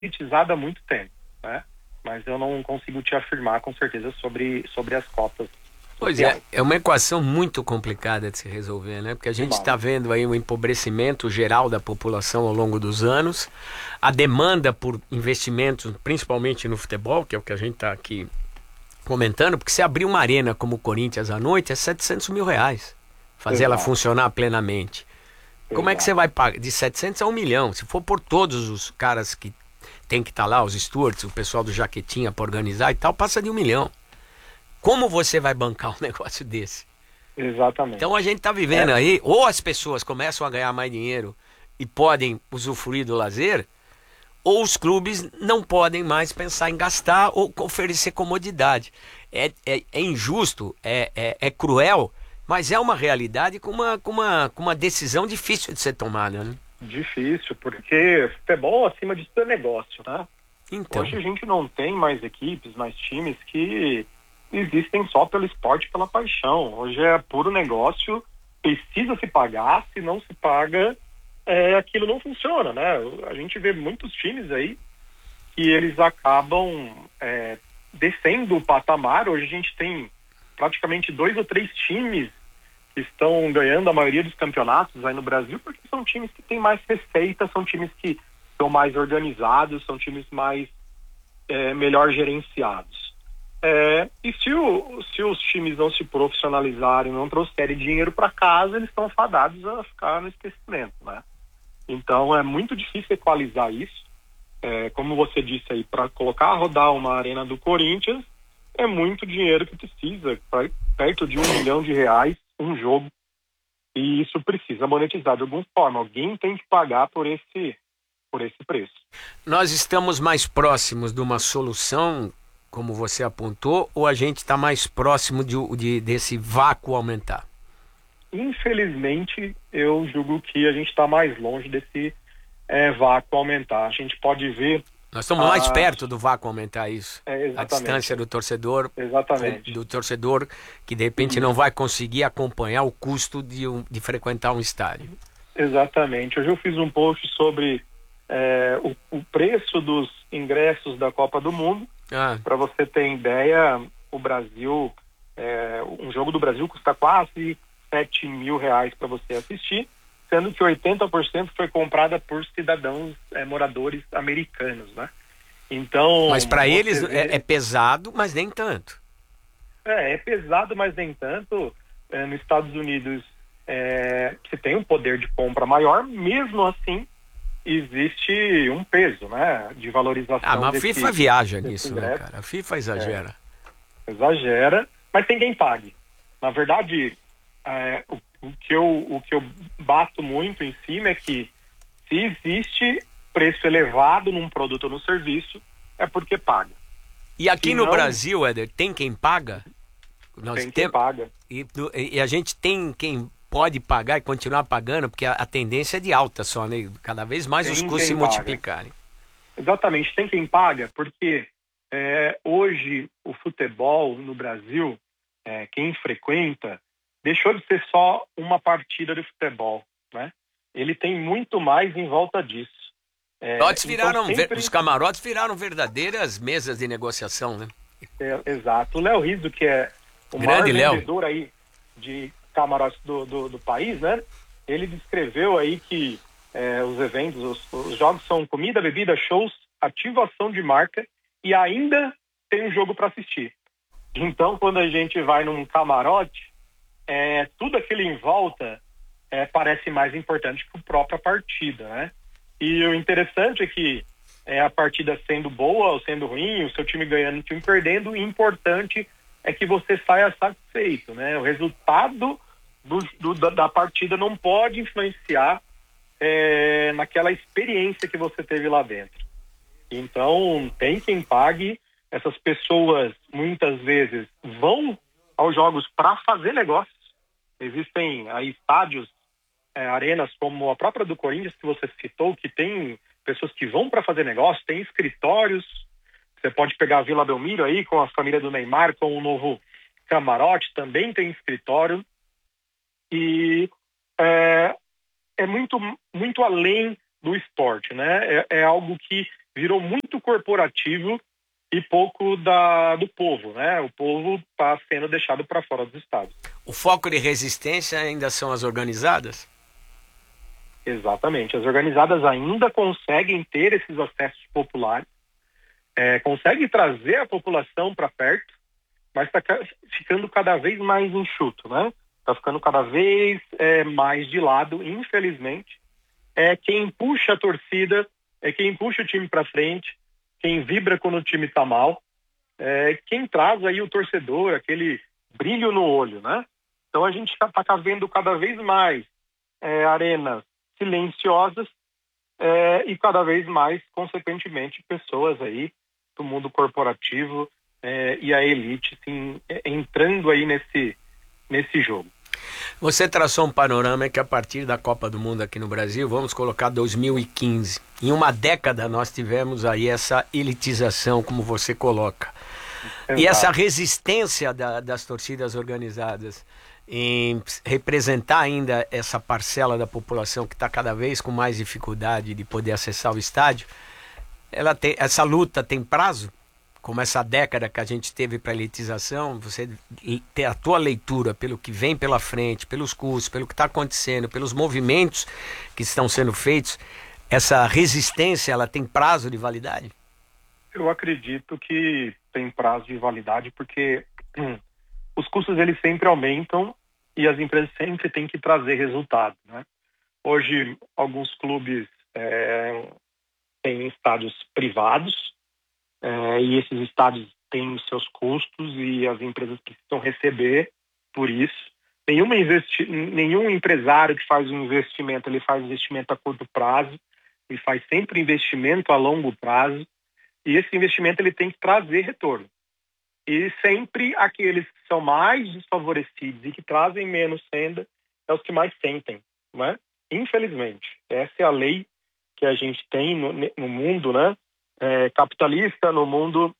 elitizado há muito tempo, né? Mas eu não consigo te afirmar com certeza sobre as cotas Pois é, sociais. é uma equação muito complicada de se resolver, né? Porque a gente está Demais. vendo aí um empobrecimento geral da população ao longo dos anos, a demanda por investimentos, principalmente no futebol, que é o que a gente está aqui comentando, porque se abrir uma arena como o Corinthians à noite é R$ 700 mil, fazer ela Exato, funcionar plenamente. Como é que você exato. vai pagar? De 700 a 1 milhão. Se for por todos os caras que tem que estar lá, os stewards, o pessoal do Jaquetinha para organizar e tal, passa de 1 milhão. Como você vai bancar um negócio desse? Então a Exatamente. gente está vivendo É, aí, ou as pessoas começam a ganhar mais dinheiro e podem usufruir do lazer, ou os clubes não podem mais pensar em gastar ou oferecer comodidade. É injusto, é cruel, mas é uma realidade com uma decisão difícil de ser tomada, né? difícil, porque futebol, acima de tudo, é negócio, né? Então, Hoje a gente não tem mais equipes, mais times que existem só pelo esporte, pela paixão. Hoje é puro negócio, precisa se pagar, se não se paga, aquilo não funciona, né? A gente vê muitos times aí que eles acabam descendo o patamar. Hoje a gente tem praticamente 2 ou 3 times que estão ganhando a maioria dos campeonatos aí no Brasil, porque são times que têm mais receita, são times que são mais organizados, são times mais melhor gerenciados. E se os times não se profissionalizarem, não trouxerem dinheiro para casa, eles estão fadados a ficar no esquecimento, né? Então é muito difícil equalizar isso. Como você disse aí, para colocar a rodar uma arena do Corinthians, é muito dinheiro que precisa, perto de R$ 1 milhão um jogo, e isso precisa monetizar de alguma forma. Alguém tem que pagar por esse preço. nós estamos mais próximos de uma solução, como você apontou, ou a gente está mais próximo desse vácuo aumentar? Infelizmente, eu julgo que a gente está mais longe desse vácuo aumentar. A gente pode ver Nós estamos mais a... perto do vácuo aumentar isso. A distância exatamente, do torcedor, exatamente. que de repente não vai conseguir acompanhar o custo de frequentar um estádio. Exatamente. Hoje eu fiz um post sobre o preço dos ingressos da Copa do Mundo. Ah, Para você ter ideia, o Brasil, um jogo do Brasil custa quase R$ 7.000 para você assistir, sendo que 80% foi comprada por cidadãos moradores americanos, né? mas Então, para você eles é vê, pesado, mas nem tanto. é pesado, mas nem tanto. Nos Estados Unidos, você tem um poder de compra maior, mesmo assim, existe um peso, né, de Ah, valorização mas a FIFA viaja desse nisso, né, ingresso. cara? A FIFA É, exagera. exagera, mas tem quem pague. Na verdade, o que eu bato muito em cima é que se existe preço elevado num produto ou no serviço, é porque paga. E aqui Se no não, Brasil, Éder, tem quem paga? Nós tem quem temos. paga. E a gente tem quem pode pagar e continuar pagando, porque a tendência é de alta só, né? Cada vez mais os Tem custos se quem paga. multiplicarem. Exatamente, tem quem paga, porque hoje o futebol no Brasil, quem frequenta, deixou de ser só uma partida de futebol, né? Ele tem muito mais em volta disso. Então Os sempre, camarotes viraram verdadeiras mesas de negociação, né? exato. O Léo Rizzo, que é o maior Grande Léo. vendedor aí de camarotes do país, né? Ele descreveu aí que os eventos, os jogos são comida, bebida, shows, ativação de marca e ainda tem um jogo para assistir. Então, quando a gente vai num camarote, tudo aquilo em volta parece mais importante que a própria partida, né? E o interessante é que a partida sendo boa ou sendo ruim, o seu time ganhando, o time perdendo, o importante é que você saia satisfeito, né? O resultado da partida não pode influenciar naquela experiência que você teve lá dentro. Então, tem quem pague. Essas pessoas, muitas vezes, vão aos jogos para fazer negócios. Existem aí estádios, arenas como a própria do Corinthians, que você citou, que tem pessoas que vão para fazer negócio, tem escritórios. Você pode pegar a Vila Belmiro aí, com a família do Neymar, com o novo camarote, também tem escritório. E é muito, muito além do esporte, né? É algo que virou muito corporativo e pouco do povo, né? O povo está sendo deixado para fora dos estádios. O foco de resistência ainda são as organizadas? Exatamente. As organizadas ainda conseguem ter esses acessos populares, conseguem trazer a população para perto, mas está ficando cada vez mais enxuto, né? Está ficando cada vez mais de lado, infelizmente. Quem puxa a torcida, quem puxa o time para frente, quem vibra quando o time está mal, quem traz aí o torcedor, aquele brilho no olho, né? Então a gente está vendo cada vez mais arenas silenciosas e cada vez mais, consequentemente, pessoas aí do mundo corporativo e a elite assim, entrando aí nesse jogo. Você traçou um panorama que a partir da Copa do Mundo aqui no Brasil, vamos colocar 2015, em uma década nós tivemos aí essa elitização, como você coloca. Exato. E essa resistência das torcidas organizadas em representar ainda essa parcela da população que está cada vez com mais dificuldade de poder acessar o estádio, essa luta tem prazo? Como essa década que a gente teve para a elitização, você ter a tua leitura pelo que vem pela frente, pelos custos, pelo que está acontecendo, pelos movimentos que estão sendo feitos, essa resistência, ela tem prazo de validade? Eu acredito que tem prazo de validade porque os custos eles sempre aumentam e as empresas sempre têm que trazer resultado, né? Hoje, alguns clubes têm estádios privados, e esses estádios têm os seus custos e as empresas precisam receber por isso. Nenhum empresário que faz um investimento, ele faz investimento a curto prazo, ele faz sempre investimento a longo prazo, e esse investimento ele tem que trazer retorno. E sempre aqueles que são mais desfavorecidos e que trazem menos renda é os que mais sentem, né? Infelizmente, essa é a lei que a gente tem no mundo, né? Capitalista, no mundo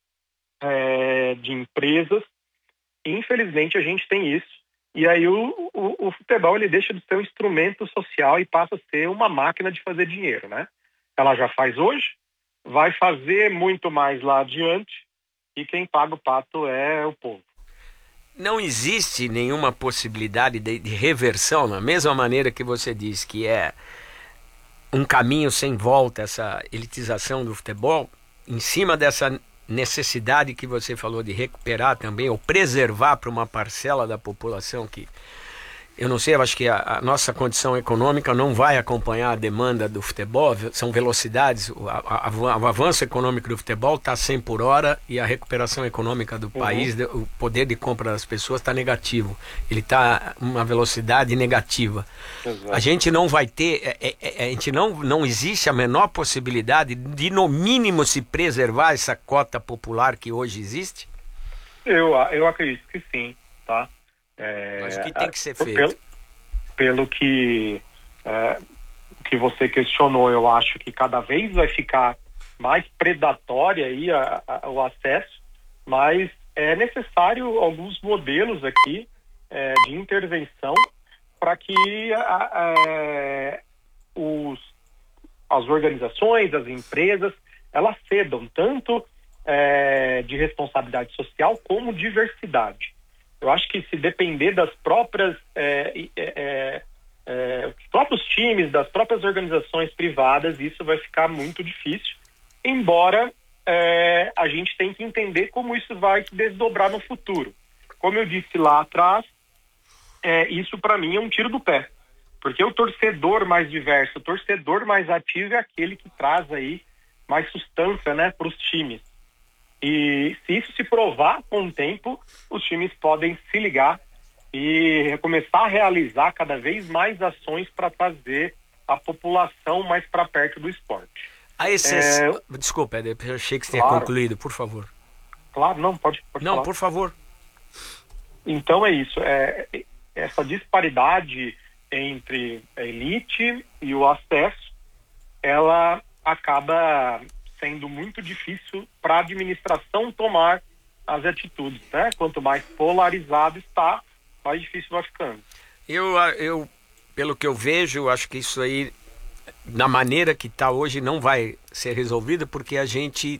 de empresas. Infelizmente, a gente tem isso. E aí o futebol ele deixa de ser um instrumento social e passa a ser uma máquina de fazer dinheiro, né? Ela já faz hoje, vai fazer muito mais lá adiante, e quem paga o pato é o povo. Não existe nenhuma possibilidade de reversão, da mesma maneira que você diz que é um caminho sem volta essa elitização do futebol, em cima dessa necessidade que você falou de recuperar também, ou preservar para uma parcela da população que, eu não sei, eu acho que a nossa condição econômica não vai acompanhar a demanda do futebol, são velocidades, o avanço econômico do futebol está 100 por hora e a recuperação econômica do país, o poder de compra das pessoas está negativo, ele está uma velocidade negativa. Exato. A gente não vai ter, a gente não existe a menor possibilidade de no mínimo se preservar essa cota popular que hoje existe? Eu acredito que sim, tá? Mas o que tem que ser feito? Pelo que você questionou, eu acho que cada vez vai ficar mais predatória aí o acesso, mas é necessário alguns modelos aqui de intervenção para que as organizações, as empresas, elas cedam tanto de responsabilidade social como diversidade. Eu acho que se depender das próprias os próprios times, das próprias organizações privadas, isso vai ficar muito difícil, embora a gente tem que entender como isso vai se desdobrar no futuro. Como eu disse lá atrás, isso para mim é um tiro do pé, porque o torcedor mais diverso, o torcedor mais ativo é aquele que traz aí mais sustância, né, para os times. E se isso se provar com o tempo, os times podem se ligar e começar a realizar cada vez mais ações para trazer a população mais para perto do esporte. Desculpa, eu achei que você tinha concluído, por favor. Claro, não, pode não, falar. Por favor. Então é isso, essa disparidade entre a elite e o acesso, ela acaba sendo muito difícil para a administração tomar as atitudes, né? Quanto mais polarizado está, mais difícil vai ficando. Eu pelo que eu vejo, acho que isso aí na maneira que está hoje, não vai ser resolvida, porque a gente